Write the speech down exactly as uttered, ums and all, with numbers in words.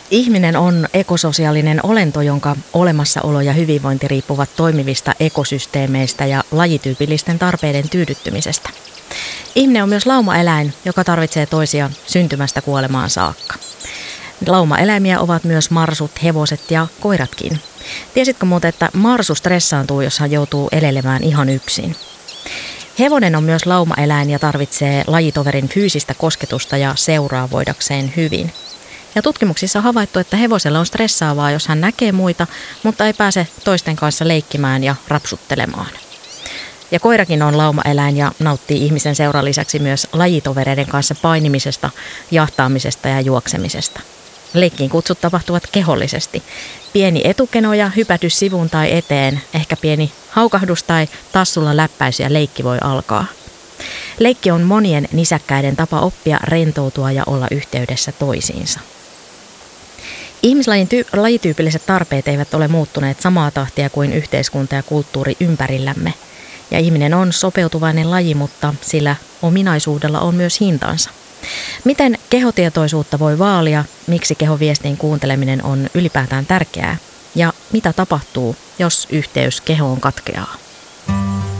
Ihminen on ekososiaalinen olento, jonka olemassaolo ja hyvinvointi riippuvat toimivista ekosysteemeistä ja lajityypillisten tarpeiden tyydyttymisestä. Ihminen on myös laumaeläin, joka tarvitsee toisia syntymästä kuolemaan saakka. Laumaeläimiä ovat myös marsut, hevoset ja koiratkin. Tiesitkö muuten, että marsu stressaantuu, jos hän joutuu elelemään ihan yksin? Hevonen on myös laumaeläin ja tarvitsee lajitoverin fyysistä kosketusta ja seuraa voidakseen hyvin. Ja tutkimuksissa on havaittu, että hevoselle on stressaavaa, jos hän näkee muita, mutta ei pääse toisten kanssa leikkimään ja rapsuttelemaan. Ja koirakin on laumaeläin ja nauttii ihmisen seuran lisäksi myös lajitovereiden kanssa painimisesta, jahtaamisesta ja juoksemisesta. Leikkiin kutsut tapahtuvat kehollisesti. Pieni etukeno ja hypätys sivuun tai eteen, ehkä pieni haukahdus tai tassulla läppäisy ja leikki voi alkaa. Leikki on monien nisäkkäiden tapa oppia, rentoutua ja olla yhteydessä toisiinsa. Ihmislajin ty- lajityypilliset tarpeet eivät ole muuttuneet samaa tahtia kuin yhteiskunta ja kulttuuri ympärillämme. Ja ihminen on sopeutuvainen laji, mutta sillä ominaisuudella on myös hintansa. Miten kehotietoisuutta voi vaalia, miksi kehoviestin kuunteleminen on ylipäätään tärkeää ja mitä tapahtuu, jos yhteys kehoon katkeaa?